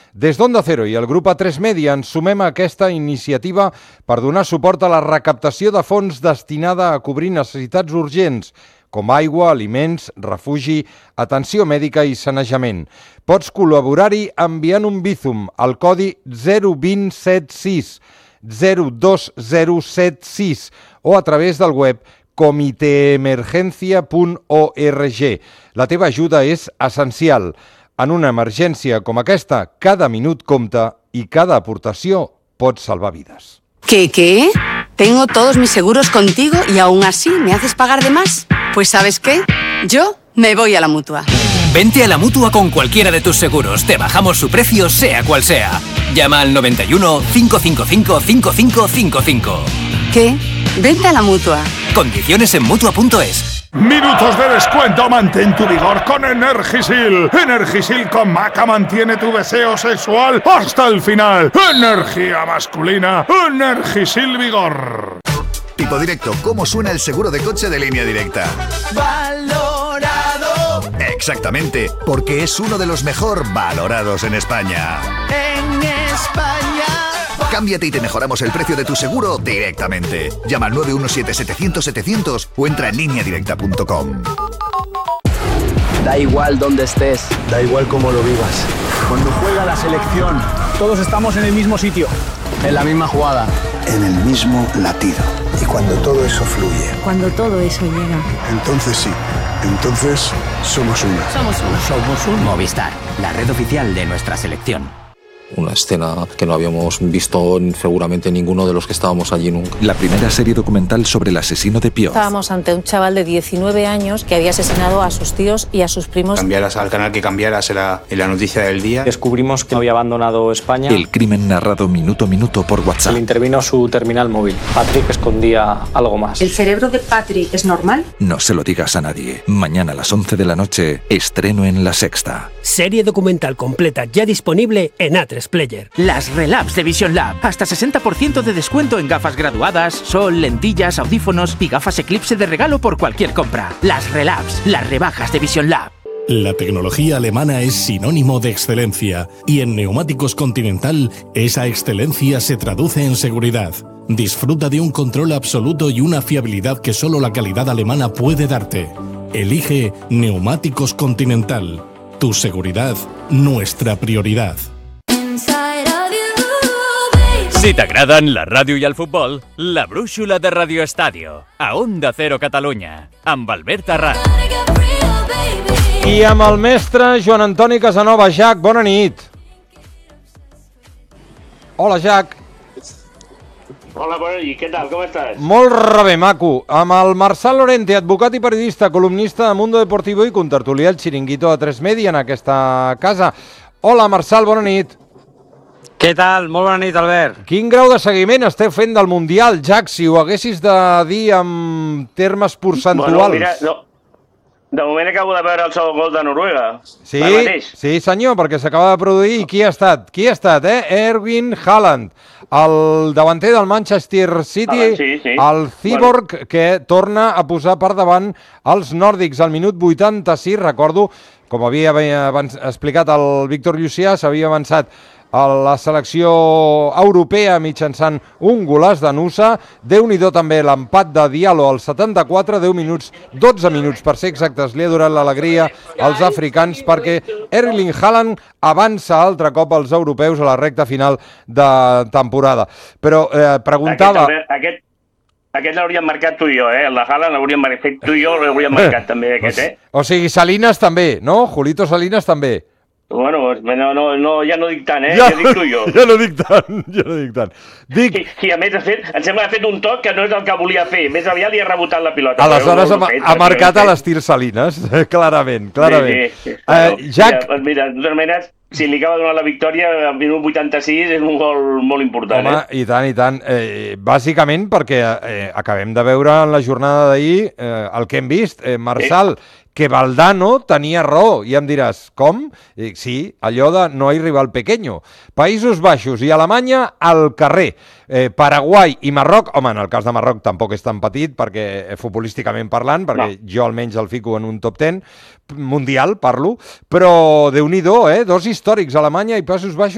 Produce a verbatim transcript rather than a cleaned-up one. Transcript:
Des d'Onda Cero i el grup A tres Media ens sumem a aquesta iniciativa per donar suport a la recaptació de fons destinada a cobrir necessitats urgents, com aigua, aliments, refugi, atenció mèdica i sanejament. Pots col·laborar-hi enviant un Bizum al codi zero dos zero set sis zero dos zero set sis o a través del web comiteemergencia punt org. La teva ajuda és essencial. En una emergència com aquesta, cada minut compta y cada aportació pot salvar vidas. ¿Qué, qué? Tengo todos mis seguros contigo y aún así me haces pagar de más. Pues ¿sabes qué? Yo me voy a la Mutua. Vente a la Mutua con cualquiera de tus seguros. Te bajamos su precio, sea cual sea. Llama al noventa y uno, cinco cinco cinco, cinco cinco cinco cinco. ¿Qué? Vente a la Mutua. Condiciones en Mutua punto es. Minutos de descuento, mantén tu vigor con Energisil. Energisil con maca mantiene tu deseo sexual hasta el final. Energía masculina, Energisil Vigor. Tipo Directo, ¿cómo suena el seguro de coche de Línea Directa? Valorado. Exactamente, porque es uno de los mejor valorados en España. En España. Cámbiate y te mejoramos el precio de tu seguro directamente. Llama al nueve uno siete, setecientos, setecientos o entra en línea directa punto com. Da igual dónde estés, da igual cómo lo vivas. Cuando juega la selección, todos estamos en el mismo sitio, en la misma jugada, en el mismo latido. Y cuando todo eso fluye, cuando todo eso llega, entonces sí, entonces somos uno. Somos uno. Somos un Movistar, la red oficial de nuestra selección. Una escena que no habíamos visto seguramente ninguno de los que estábamos allí nunca. La primera serie documental sobre el asesino de Pío. Estábamos ante un chaval de diecinueve años que había asesinado a sus tíos y a sus primos. Cambiaras al canal que cambiaras era la noticia del día. Descubrimos que había abandonado España. El crimen narrado minuto a minuto por WhatsApp. Se le intervino su terminal móvil. Patrick escondía algo más. ¿El cerebro de Patrick es normal? No se lo digas a nadie. Mañana a las once de la noche, estreno en La Sexta. Serie documental completa ya disponible en A tres Player. Las Relabs de Vision Lab. Hasta sesenta por ciento de descuento en gafas graduadas, sol, lentillas, audífonos y gafas Eclipse de regalo por cualquier compra. Las Relabs, las rebajas de Vision Lab. La tecnología alemana es sinónimo de excelencia y en Neumáticos Continental esa excelencia se traduce en seguridad. Disfruta de un control absoluto y una fiabilidad que solo la calidad alemana puede darte. Elige Neumáticos Continental. Tu seguridad, nuestra prioridad. Si t'agraden la ràdio i el futbol, la brúixola de Radio Estadio, a Onda Cero Catalunya, amb Albert Arrat. I amb el mestre Joan Antoni Casanova. Jack, bona nit. Hola, Jack. Hola, bona nit. Què tal? Com estàs? Molt rebé, maco. Amb el Marçal Lorente, advocat i periodista, columnista de Mundo Deportivo i contertulià el Chiringuito a tres Media en aquesta casa. Hola, Marçal, bona nit. Què tal? Molt bona nit, Albert. Quin grau de seguiment esteu fent del Mundial, Jack, si ho haguessis de dir en termes percentuals? Bueno, mira, no. De moment acabo de veure el segon gol de Noruega. Sí, sí senyor, perquè s'acaba de produir. I qui ha estat? Qui ha estat, eh? Erling Haaland, el davanter del Manchester City, ah, sí, sí. el Cyborg, bueno. que torna a posar per davant els nòrdics. Al minut vuitanta-sis, recordo, com havia explicat el Víctor Llucià, s'havia avançat a la selecció europea mitjançant un golaç de Nusa. Déu-n'hi-do també l'empat de Diallo al setanta-quatre, deu minuts, dotze minuts per ser exactes, li ha durat l'alegria als africans perquè Erling Haaland avança altre cop als europeus a la recta final de temporada. Però eh, preguntava... Aquest, aquest, aquest l'hauríem marcat tu i jo, eh? El de Haaland l'hauríem fet tu i jo, l'hauríem marcat també, aquest, eh? O sigui, Salinas també, no? Julito Salinas també. Bueno, no, no, no, ja no dic tant, eh? Ja, ja dic tu i jo. Ja no dic tant, ja no dic tant. Dic... I, i a més, ha fet, em sembla que ha fet un toc que no és el que volia fer. Més aviat li ha rebotat la pilota. Aleshores ha, ha marcat a l'estil Salinas, clarament, clarament. Sí, sí. sí. Uh, Jack... Mira, mira, de totes maneres, si li acaba de donar la victòria, al minut vuitanta-sis és un gol molt important. Home, eh? i tant, i tant. Eh, bàsicament perquè eh, acabem de veure en la jornada d'ahir eh, el que hem vist, eh, Marçal, eh? que Valdano tenia raó, i em diràs, com? I, sí, allò de no hay rival pequeño. Països Baixos i Alemanya al carrer. Eh, Paraguai i Marroc, home, en el cas de Marroc tampoc és tan petit, perquè eh, futbolísticament parlant, perquè no. jo almenys el fico en un top deu, mundial parlo, però Déu-n'hi-do, eh? Dos històrics, Alemanya i Països Baixos,